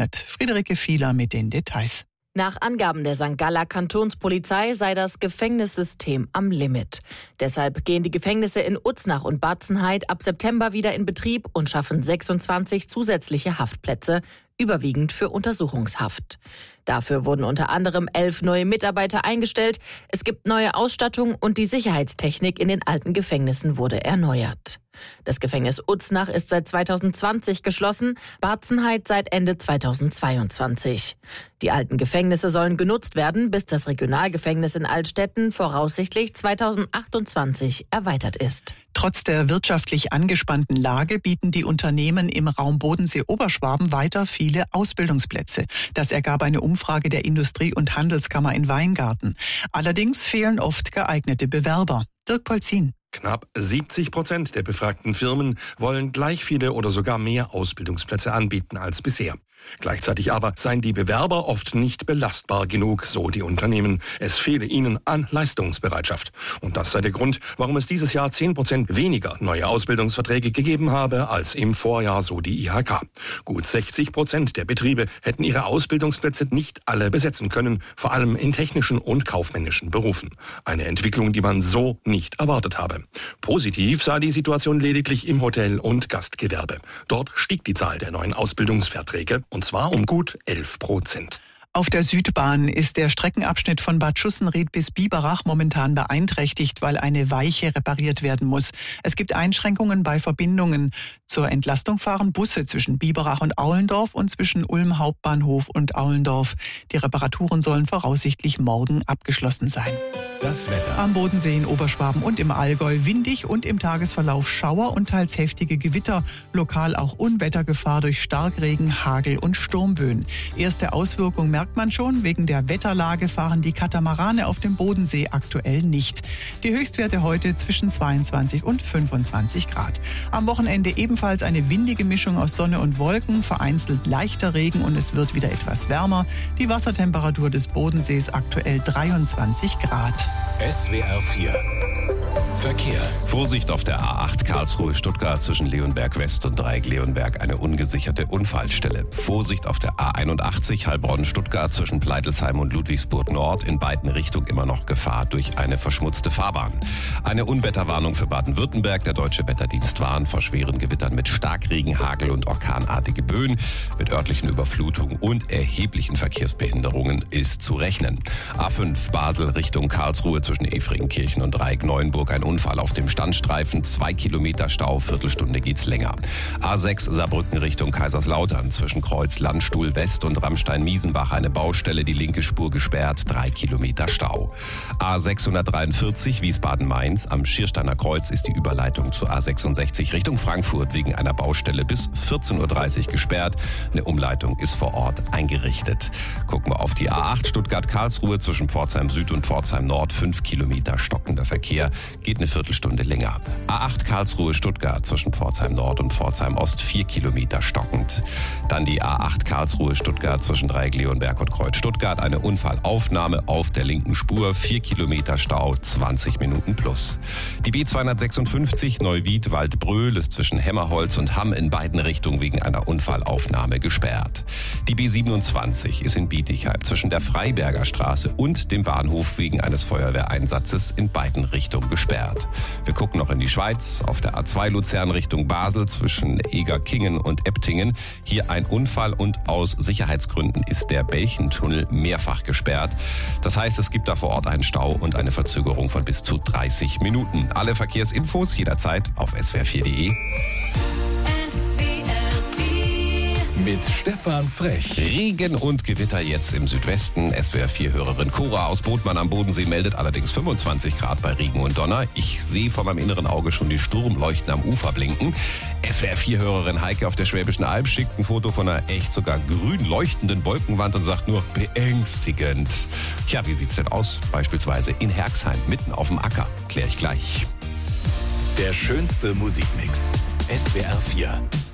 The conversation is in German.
geöffnet. Friederike Fieler mit den Details. Nach Angaben der St. Galler Kantonspolizei sei das Gefängnissystem am Limit. Deshalb gehen die Gefängnisse in Uznach und Batzenheid ab September wieder in Betrieb und schaffen 26 zusätzliche Haftplätze, überwiegend für Untersuchungshaft. Dafür wurden unter anderem 11 neue Mitarbeiter eingestellt. Es gibt neue Ausstattung und die Sicherheitstechnik in den alten Gefängnissen wurde erneuert. Das Gefängnis Uznach ist seit 2020 geschlossen, Batzenheid seit Ende 2022. Die alten Gefängnisse sollen genutzt werden, bis das Regionalgefängnis in Altstetten voraussichtlich 2028 erweitert ist. Trotz der wirtschaftlich angespannten Lage bieten die Unternehmen im Raum Bodensee-Oberschwaben weiter viele Ausbildungsplätze. Das ergab eine Umfrage der Industrie- und Handelskammer in Weingarten. Allerdings fehlen oft geeignete Bewerber. Dirk Polzin. Knapp 70% der befragten Firmen wollen gleich viele oder sogar mehr Ausbildungsplätze anbieten als bisher. Gleichzeitig aber seien die Bewerber oft nicht belastbar genug, so die Unternehmen. Es fehle ihnen an Leistungsbereitschaft. Und das sei der Grund, warum es dieses Jahr 10% weniger neue Ausbildungsverträge gegeben habe als im Vorjahr, so die IHK. Gut 60% der Betriebe hätten ihre Ausbildungsplätze nicht alle besetzen können, vor allem in technischen und kaufmännischen Berufen. Eine Entwicklung, die man so nicht erwartet habe. Positiv sei die Situation lediglich im Hotel- und Gastgewerbe. Dort stieg die Zahl der neuen Ausbildungsverträge, und zwar um gut 11%. Auf der Südbahn ist der Streckenabschnitt von Bad Schussenried bis Biberach momentan beeinträchtigt, weil eine Weiche repariert werden muss. Es gibt Einschränkungen bei Verbindungen. Zur Entlastung fahren Busse zwischen Biberach und Aulendorf und zwischen Ulm Hauptbahnhof und Aulendorf. Die Reparaturen sollen voraussichtlich morgen abgeschlossen sein. Das Wetter. Am Bodensee in Oberschwaben und im Allgäu windig und im Tagesverlauf Schauer und teils heftige Gewitter. Lokal auch Unwettergefahr durch Starkregen, Hagel und Sturmböen. Erste Auswirkungen merkt man schon, wegen der Wetterlage fahren die Katamarane auf dem Bodensee aktuell nicht. Die Höchstwerte heute zwischen 22 und 25 Grad. Am Wochenende ebenfalls eine windige Mischung aus Sonne und Wolken, vereinzelt leichter Regen und es wird wieder etwas wärmer. Die Wassertemperatur des Bodensees aktuell 23 Grad. SWR 4 Verkehr. Vorsicht auf der A8 Karlsruhe-Stuttgart zwischen Leonberg West und Dreieck Leonberg, eine ungesicherte Unfallstelle. Vorsicht auf der A81 Heilbronn-Stuttgart zwischen Pleitelsheim und Ludwigsburg Nord, in beiden Richtungen immer noch Gefahr durch eine verschmutzte Fahrbahn. Eine Unwetterwarnung für Baden-Württemberg. Der Deutsche Wetterdienst warnt vor schweren Gewittern mit Starkregen, Hagel und orkanartige Böen. Mit örtlichen Überflutungen und erheblichen Verkehrsbehinderungen ist zu rechnen. A5 Basel Richtung Karlsruhe zwischen Efringenkirchen und Dreieck Neuenburg, ein Unfall auf dem Standstreifen, 2 Kilometer Stau, Viertelstunde geht's länger. A6 Saarbrücken Richtung Kaiserslautern zwischen Kreuz Landstuhl West und Rammstein-Miesenbach, eine Baustelle, die linke Spur gesperrt, 3 Kilometer Stau. A643 Wiesbaden-Mainz, am Schiersteiner Kreuz ist die Überleitung zur A66 Richtung Frankfurt wegen einer Baustelle bis 14.30 Uhr gesperrt. Eine Umleitung ist vor Ort eingerichtet. Gucken wir auf die A8 Stuttgart-Karlsruhe zwischen Pforzheim Süd und Pforzheim Nord, 5 Kilometer stockender Verkehr, geht eine Viertelstunde länger. A8 Karlsruhe-Stuttgart zwischen Pforzheim Nord und Pforzheim Ost, 4 Kilometer stockend. Dann die A8 Karlsruhe-Stuttgart zwischen Dreieck Leonberg und Kreuz Stuttgart, eine Unfallaufnahme auf der linken Spur, 4 Kilometer Stau, 20 Minuten plus. Die B256 Neuwied-Waldbröl ist zwischen Hemmerholz und Hamm in beiden Richtungen wegen einer Unfallaufnahme gesperrt. Die B27 ist in Bietigheim zwischen der Freiberger Straße und dem Bahnhof wegen eines Feuerwehreinsatzes in beiden Richtungen gesperrt. Wir gucken noch in die Schweiz. Auf der A2 Luzern Richtung Basel zwischen Egerkingen und Eptingen. Hier ein Unfall und aus Sicherheitsgründen ist der Belchentunnel mehrfach gesperrt. Das heißt, es gibt da vor Ort einen Stau und eine Verzögerung von bis zu 30 Minuten. Alle Verkehrsinfos jederzeit auf swr4.de. Mit Stefan Frech. Regen und Gewitter jetzt im Südwesten. SWR4-Hörerin Cora aus Bodmann am Bodensee meldet allerdings 25 Grad bei Regen und Donner. Ich sehe vor meinem inneren Auge schon die Sturmleuchten am Ufer blinken. SWR4-Hörerin Heike auf der Schwäbischen Alb schickt ein Foto von einer echt sogar grün leuchtenden Wolkenwand und sagt nur beängstigend. Tja, wie sieht's denn aus? Beispielsweise in Herxheim, mitten auf dem Acker. Klär ich gleich. Der schönste Musikmix. SWR 4.